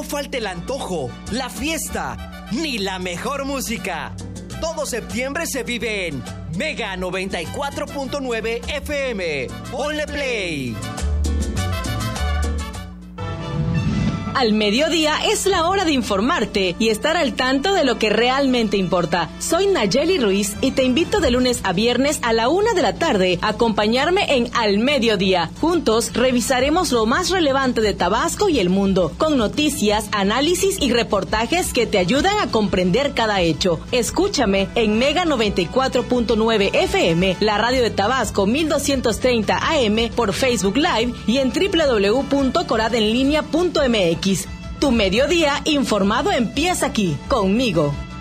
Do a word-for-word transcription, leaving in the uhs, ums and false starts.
no falte el antojo, la fiesta, ni la mejor música. Todo septiembre se vive en Mega noventa y cuatro punto nueve F M. Ponle play. Al mediodía es la hora de informarte y estar al tanto de lo que realmente importa. Soy Nayeli Ruiz y te invito de lunes a viernes a la una de la tarde a acompañarme en Al Mediodía. Juntos revisaremos lo más relevante de Tabasco y el mundo, con noticias, análisis y reportajes que te ayudan a comprender cada hecho. Escúchame en Mega noventa y cuatro punto nueve F M, la radio de Tabasco mil doscientos treinta A M por Facebook Live y en doble u doble u doble u punto coradenlinea punto m x. Tu mediodía informado empieza aquí, conmigo.